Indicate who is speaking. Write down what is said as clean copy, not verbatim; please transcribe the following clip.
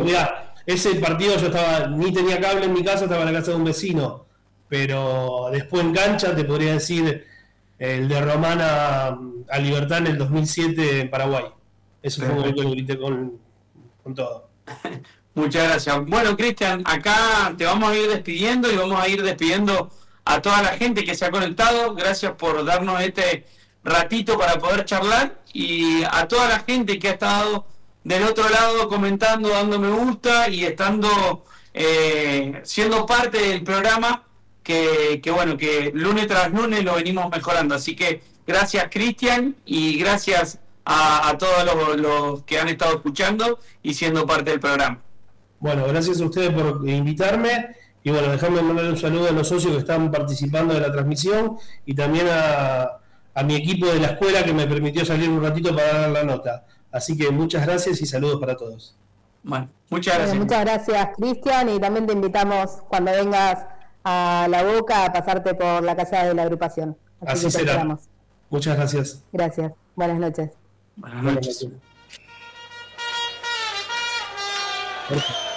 Speaker 1: Mirá, ese partido yo ni tenía cable en mi casa, estaba en la casa de un vecino, pero después en cancha te podría decir el de Romana a Libertad en el 2007 en Paraguay. Eso fue un gol que lo grité con todo.
Speaker 2: Muchas gracias. Bueno, Cristian, acá te vamos a ir despidiendo y vamos a ir despidiendo a toda la gente que se ha conectado. Gracias por darnos este ratito para poder charlar y a toda la gente que ha estado del otro lado comentando, dando me gusta y estando siendo parte del programa que bueno, que lunes tras lunes lo venimos mejorando. Así que gracias, Cristian, y gracias a todos los que han estado escuchando y siendo parte del programa.
Speaker 1: Bueno, gracias a ustedes por invitarme y bueno, dejadme mandar un saludo a los socios que están participando de la transmisión y también a mi equipo de la escuela que me permitió salir un ratito para dar la nota. Así que muchas gracias y saludos para todos.
Speaker 2: Bueno, muchas gracias.
Speaker 3: Muchas gracias, Cristian, y también te invitamos cuando vengas a La Boca a pasarte por la casa de la agrupación.
Speaker 1: Así será. Esperamos. Muchas gracias.
Speaker 3: Gracias. Buenas noches.
Speaker 2: Buenas noches.
Speaker 1: Perfecto.